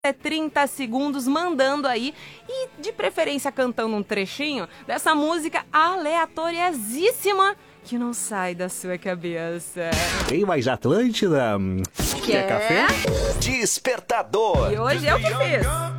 30 segundos mandando aí e de preferência cantando um trechinho dessa música aleatoriosíssima que não sai da sua cabeça. Tem mais Atlântida? Quer café? Despertador. E hoje eu que fiz.